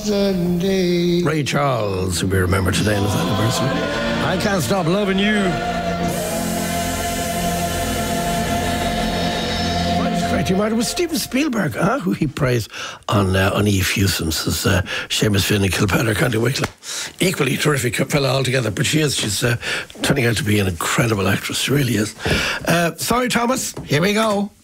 Scotland day. Ray Charles, who we remember today on his anniversary. I Can't Stop Loving You. It was Steven Spielberg, who he praised on Eve Hewson's Seamus Finn and Kilpatrick, County Wicklow. Equally terrific fella altogether, but she's turning out to be an incredible actress. She really is. Sorry, Thomas. Here we go.